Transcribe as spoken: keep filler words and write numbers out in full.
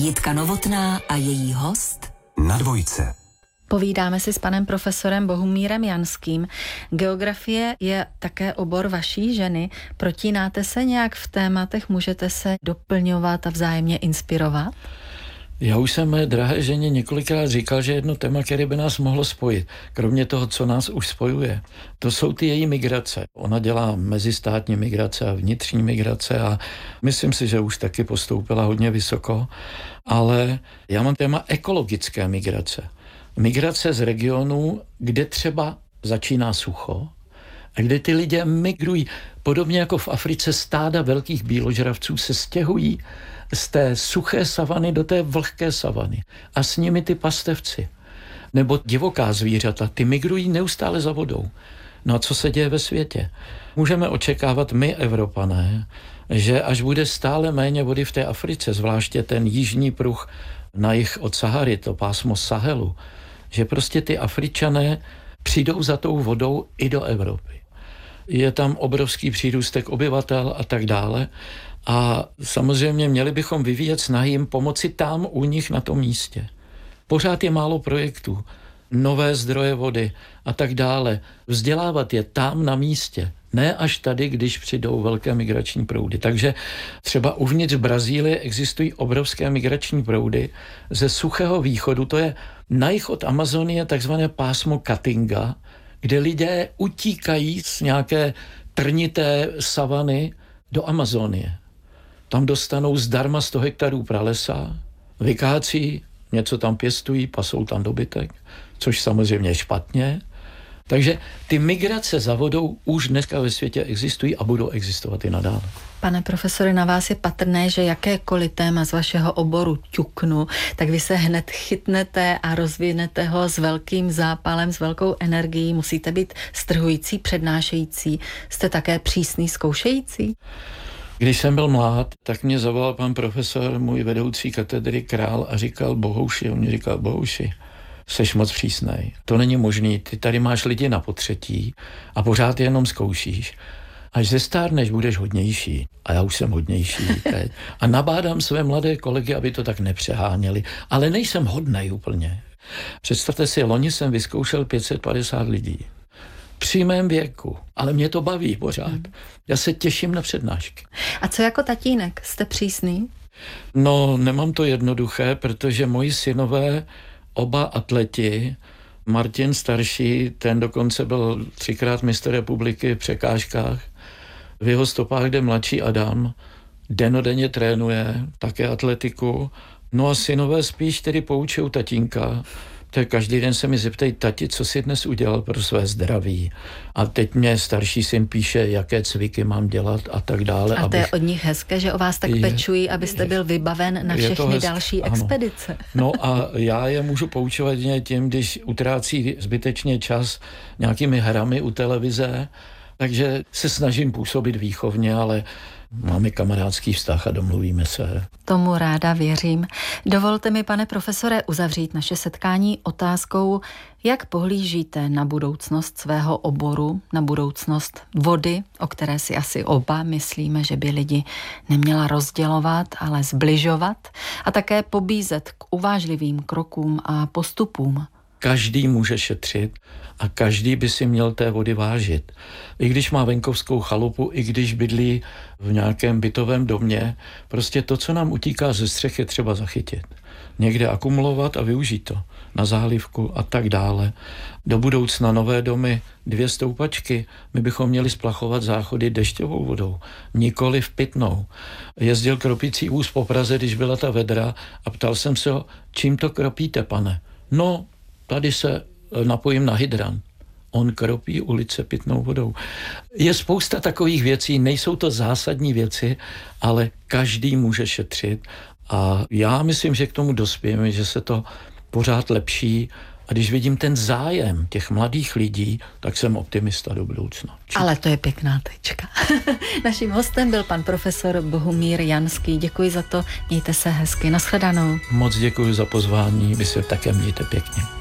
Jitka Novotná a její host na Dvojce. Povídáme si s panem profesorem Bohumírem Janským. Geografie je také obor vaší ženy. Protínáte se nějak v tématech? Můžete se doplňovat a vzájemně inspirovat? Já už jsem mé drahé ženě několikrát říkal, že jedno téma, které by nás mohlo spojit, kromě toho, co nás už spojuje, to jsou ty její migrace. Ona dělá mezistátní migrace a vnitřní migrace a myslím si, že už taky postoupila hodně vysoko, ale já mám téma ekologické migrace. Migrace z regionů, kde třeba začíná sucho a kde ty lidé migrují. Podobně jako v Africe stáda velkých býložravců se stěhují z té suché savany do té vlhké savany a s nimi ty pastevci. Nebo divoká zvířata, ty migrují neustále za vodou. No a co se děje ve světě? Můžeme očekávat my, Evropané, že až bude stále méně vody v té Africe, zvláště ten jižní pruh na jih od Sahary, to pásmo Sahelu, že prostě ty Afričané přijdou za tou vodou i do Evropy. Je tam obrovský přírůstek obyvatel a tak dále. A samozřejmě měli bychom vyvíjet snahy jim pomoci tam u nich na tom místě. Pořád je málo projektů, nové zdroje vody a tak dále. Vzdělávat je tam na místě, ne až tady, když přijdou velké migrační proudy. Takže třeba uvnitř Brazílie existují obrovské migrační proudy ze suchého východu, to je na jih od Amazonie takzvané pásmo Caatinga, kde lidé utíkají z nějaké trnité savany do Amazonie. Tam dostanou zdarma sto hektarů pralesa, vykácí, něco tam pěstují, pasou tam dobytek, což samozřejmě je špatně. Takže ty migrace za vodou už dneska ve světě existují a budou existovat i nadále. Pane profesore, na vás je patrné, že jakékoliv téma z vašeho oboru ťuknu, tak vy se hned chytnete a rozvinete ho s velkým zápalem, s velkou energií. Musíte být strhující, přednášející. Jste také přísný zkoušející? Když jsem byl mlád, tak mě zavolal pan profesor, můj vedoucí katedry Král a říkal: Bohouši, on mi říkal: Bohouši, seš moc přísnej. To není možný, ty tady máš lidi na potřetí a pořád je jenom zkoušíš. Až zestárneš, budeš hodnější. A já už jsem hodnější teď. A nabádám své mladé kolegy, aby to tak nepřeháněli. Ale nejsem hodnej úplně. Představte si, loni jsem vyzkoušel pět set padesát lidí. Při mém věku. Ale mě to baví pořád. Já se těším na přednášky. A co jako tatínek? Jste přísný? No, nemám to jednoduché, protože moji synové, oba atleti, Martin starší, ten dokonce byl třikrát mistr republiky v překážkách. V jeho stopách jde mladší Adam, dennodenně trénuje, také atletiku. No a synové spíš tedy poučují tatínka. Tak každý den se mi zeptají: tati, co jsi dnes udělal pro své zdraví? A teď mě starší syn píše, jaké cviky mám dělat a tak dále. A to je od nich hezké, že o vás tak je, pečují, abyste je, byl vybaven na všechny další ano. expedice. No a já je můžu poučovat tím, když utrácí zbytečně čas nějakými hrami u televize, takže se snažím působit výchovně, ale máme kamarádský vztah a domluvíme se. Tomu ráda věřím. Dovolte mi, pane profesore, uzavřít naše setkání otázkou, jak pohlížíte na budoucnost svého oboru, na budoucnost vody, o které si asi oba myslíme, že by lidi neměla rozdělovat, ale zbližovat a také pobízet k uvážlivým krokům a postupům. Každý může šetřit a každý by si měl té vody vážit. I když má venkovskou chalupu, i když bydlí v nějakém bytovém domě, prostě to, co nám utíká ze střech, je třeba zachytit. Někde akumulovat a využít to na zálivku a tak dále. Do budoucna nové domy, dvě stoupačky, my bychom měli splachovat záchody dešťovou vodou, nikoli v pitnou. Jezdil kropící vůz po Praze, když byla ta vedra, a ptal jsem se ho: čím to kropíte, pane? No, tady se napojím na hydrant. On kropí ulice pitnou vodou. Je spousta takových věcí, nejsou to zásadní věci, ale každý může šetřit a já myslím, že k tomu dospějeme, že se to pořád lepší. A když vidím ten zájem těch mladých lidí, tak jsem optimista do budoucna. Ale to je pěkná tečka. Naším hostem byl pan profesor Bohumír Janský. Děkuji za to, mějte se hezky. Nashledanou. Moc děkuji za pozvání, vy se také mějte pěkně.